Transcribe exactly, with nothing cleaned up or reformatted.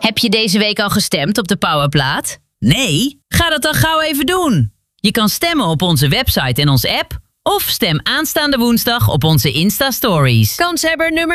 Heb je deze week al gestemd op de Powerplaat? Nee? Ga dat dan gauw even doen. Je kan stemmen op onze website en onze app of stem aanstaande woensdag op onze Insta-stories. Kanshebber nummer